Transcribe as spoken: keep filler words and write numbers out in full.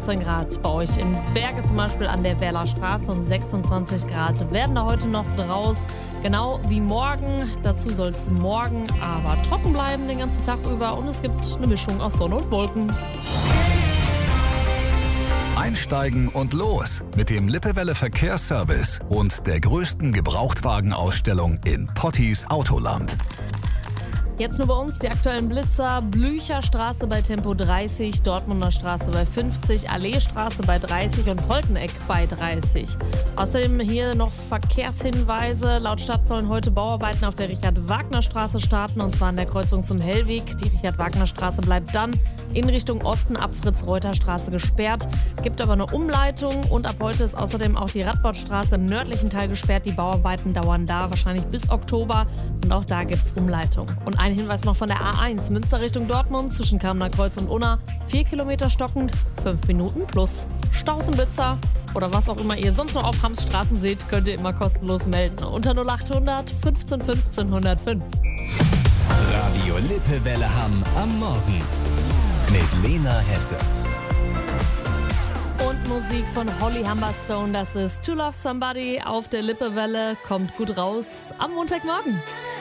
fünfzehn Grad bei euch in Berge, zum Beispiel an der Werler Straße, und sechsundzwanzig Grad werden da heute noch draus. Genau wie morgen. Dazu soll es morgen aber trocken bleiben den ganzen Tag über und es gibt eine Mischung aus Sonne und Wolken. Einsteigen und los mit dem Lippewelle Verkehrsservice und der größten Gebrauchtwagenausstellung in Pottis Autoland. Jetzt nur bei uns die aktuellen Blitzer: Blücher Straße bei Tempo dreißig, Dortmunder Straße bei fünfzig, Alleestraße bei dreißig und Holteneck bei dreißig. Außerdem hier noch Verkehrshinweise. Laut Stadt sollen heute Bauarbeiten auf der Richard-Wagner-Straße starten, und zwar an der Kreuzung zum Hellweg. Die Richard-Wagner-Straße bleibt dann in Richtung Osten ab Fritz-Reuter-Straße gesperrt. Gibt aber eine Umleitung, und ab heute ist außerdem auch die Radbottstraße im nördlichen Teil gesperrt. Die Bauarbeiten dauern da wahrscheinlich bis Oktober, und auch da gibt es Umleitung. Und ein Hinweis noch von der A eins, Münster Richtung Dortmund, zwischen Kamener Kreuz und Unna. Vier Kilometer stockend, fünf Minuten plus. Staus und Blitzer oder was auch immer ihr sonst noch auf Hamsstraßen seht, könnt ihr immer kostenlos melden. Unter null acht hundert fünfzehn fünfzehn hundertfünf. Radio Lippewelle Hamm am Morgen mit Lena Hesse. Und Musik von Holly Humberstone, das ist To Love Somebody auf der Lippewelle. Kommt gut raus am Montagmorgen.